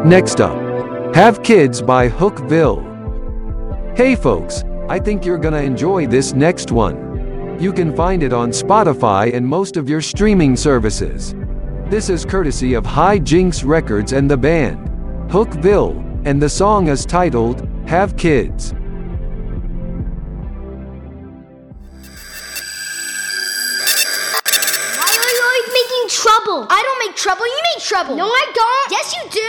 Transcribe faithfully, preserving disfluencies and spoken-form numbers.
Next up, Have Kids by Hookville. Hey folks, I think you're gonna enjoy this next one. You can find it on Spotify and most of your streaming services. This is courtesy of High Jinks Records and the band Hookville, and the song is titled Have Kids. Why are you always making trouble? I don't make trouble, you make trouble. No, I don't. Yes, you do.